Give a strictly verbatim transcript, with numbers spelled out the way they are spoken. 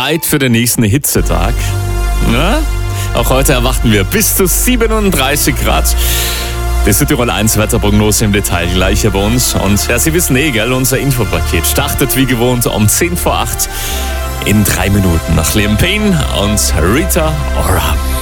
bereit für den nächsten Hitzetag? Ja? Auch heute erwarten wir bis zu siebenunddreißig Grad. Die Südtirol eins Wetterprognose im Detail gleich hier bei uns. Und ja, Sie wissen eh, gell, unser Infopaket startet wie gewohnt um zehn vor acht in drei Minuten nach Liam Payne und Rita Ora.